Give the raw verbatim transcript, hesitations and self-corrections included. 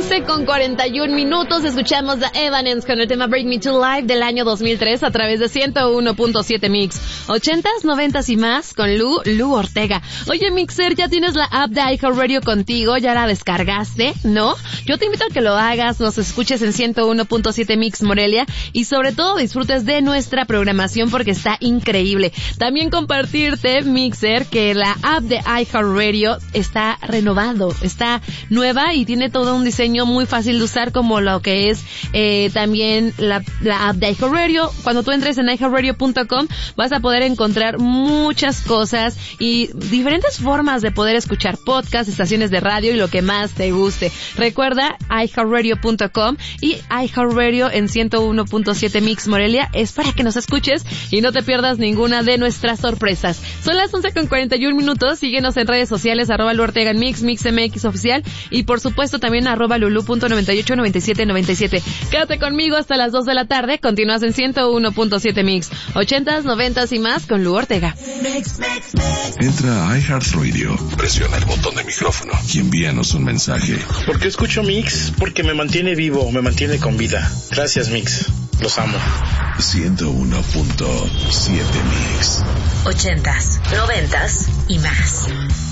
once con cuarenta y un minutos, escuchamos The Evanescence con el tema Bring Me to Life del año dos mil tres a través de ciento uno punto siete Mix. Ochentas, noventas y más con Lu, Lu Ortega. Oye, Mixer, ¿ya tienes la app de iHeartRadio contigo? ¿Ya la descargaste? ¿No? Yo te invito a que lo hagas, nos escuches en ciento uno punto siete Mix Morelia y sobre todo disfrutes de nuestra programación porque está increíble. También compartirte, Mixer, que la app de iHeartRadio está renovado, está nueva y tiene todo un diseño muy fácil de usar como lo que es eh, también la, la app de iHeartRadio. Cuando tú entres en i heart radio punto com vas a poder encontrar muchas cosas y diferentes formas de poder escuchar podcasts, estaciones de radio y lo que más te guste. Recuerda i heart radio punto com y iHeartRadio en ciento uno punto siete Mix Morelia es para que nos escuches y no te pierdas ninguna de nuestras sorpresas. Son las once con cuarenta y un minutos, síguenos en redes sociales, arroba Lu Ortega en Mix, Mix M X oficial y por supuesto también arroba lulu punto noventa y ocho noventa y siete noventa y siete. Quédate conmigo hasta las dos de la tarde, continúas en ciento uno punto siete Mix, ochentas, noventas y más con Lu Ortega. Entra a iHeartRadio, presiona el botón de micrófono y envíanos un mensaje. ¿Por qué escucho Mix? Porque me mantiene vivo, me mantiene con vida. Gracias, Mix. Los amo. ciento uno punto siete Mix. Ochentas, noventas y más.